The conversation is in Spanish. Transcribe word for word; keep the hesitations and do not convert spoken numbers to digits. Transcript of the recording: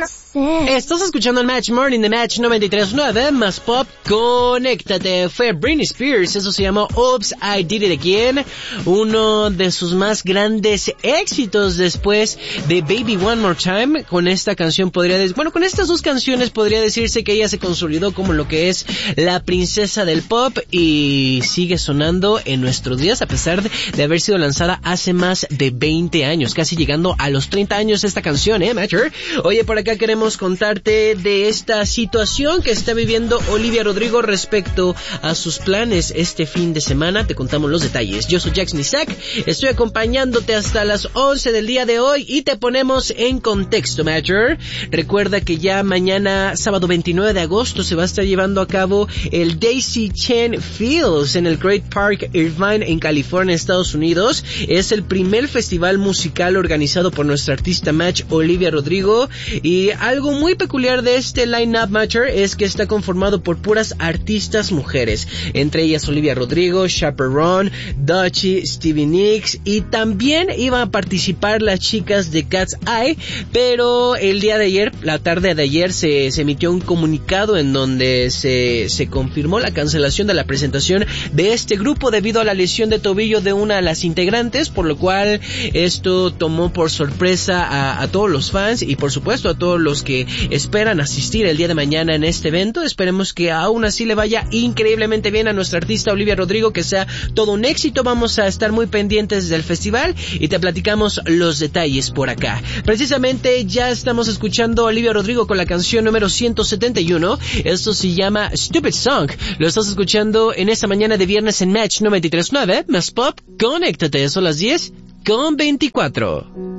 no sé. Estás escuchando el Match Morning de Match noventa y tres punto nueve, más pop, conéctate. Fue Britney Spears, eso se llamó Oops, I Did It Again, uno de sus más grandes éxitos después de Baby One More Time. Con esta canción podría decir, bueno, con estas dos canciones podría decirse que ella se consolidó como lo que es la princesa del pop y sigue sonando en nuestros días a pesar de, de haber sido lanzada hace más de veinte años, casi llegando a los treinta años esta canción, eh, Matcher. Oye, por acá queremos contarte de esta situación que está viviendo Olivia Rodrigo respecto a sus planes este fin de semana. Te contamos los detalles. Yo soy Jackson Isaac, estoy acompañándote hasta las once del día de hoy y te ponemos en contexto, Matcher. Recuerda que ya mañana, sábado veintinueve de agosto, se va a estar llevando a cabo el Daisy Chain Fields en el Great Park Irvine en California, Estados Unidos. Es el primer festival musical organizado por nuestra artista Match, Olivia Rodrigo, y algo muy peculiar de este line-up, Matcher, es que está conformado por puras artistas mujeres, entre ellas Olivia Rodrigo, Chaperone, Dutchie, Stevie Nicks, y también iban a participar las chicas de Cat's Eye, pero el día de ayer, la tarde de ayer, se, se emitió un comunicado en donde se, se confirmó la cancelación de la presentación de este grupo debido a la lesión de tobillo de una de las integrantes, por lo cual esto tomó por sorpresa a, a todos los fans y por supuesto a todos los que esperan asistir el día de mañana en este evento. Esperemos que aún así le vaya increíblemente bien a nuestra artista Olivia Rodrigo, que sea todo un éxito. Vamos a estar muy pendientes del festival y te platicamos los detalles por acá. Precisamente ya estamos escuchando a Olivia Rodrigo con la canción número ciento setenta y uno. Esto se llama Stupid Song. Lo estás escuchando en esta mañana de viernes en Match noventa y tres punto nueve, más pop, conéctate. Son las diez con veinticuatro.